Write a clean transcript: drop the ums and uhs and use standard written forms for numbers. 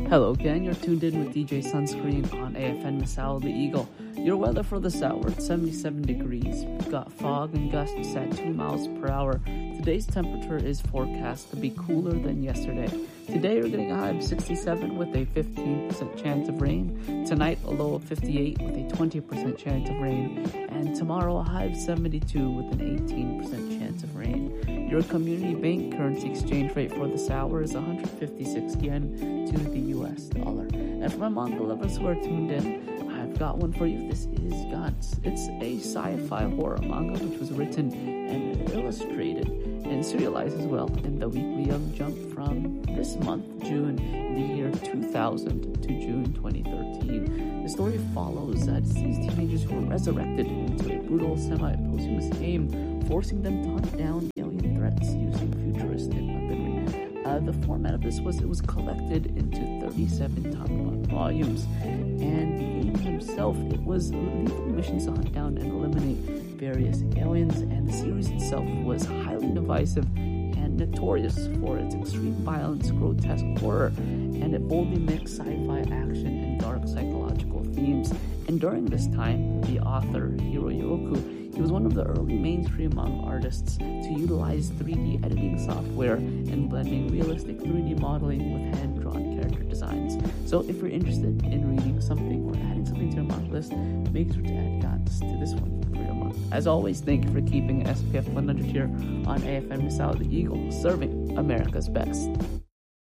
Hello again, you're tuned in with DJ Sunscreen on AFN Masao the Eagle. Your weather for this hour, it's 77 degrees. We've got fog and gusts at 2 miles per hour. Today's temperature is forecast to be cooler than yesterday. Today we're getting a high of 67 with a 15% chance of rain. Tonight a low of 58 with a 20% chance of rain. And tomorrow a high of 72 with an 18% chance of rain. Your community bank currency exchange rate for this hour is 156 yen to the US dollar. And for my manga lovers who are tuned in, I've got one for you. This is Gantz. It's a sci-fi horror manga which was written and illustrated and serialized as well in the Weekly Young Jump from this month, June, in the year 2000 to June 2013. The story follows these teenagers who are resurrected into a brutal semi-posthumous game, forcing them to hunt down alien threats using futuristic weaponry. The format of this was it was collected into 37 Tanban volumes, and the game himself, it was lethal missions to hunt down and eliminate various aliens, and the series itself was highly divisive and notorious for its extreme violence, grotesque horror, and it boldly mixed sci-fi action and dark psychological themes. And during this time, the author, Hiro Yoroku, he was one of the early mainstream manga artists to utilize 3D editing software and blending realistic 3D modeling with hand-drawn character designs. So if you're interested in reading something or adding something to your manga list, make sure to add Gantz to this one for your month. As always, thank you for keeping SPF 100 here on AFN Masao the Eagle, serving America's best.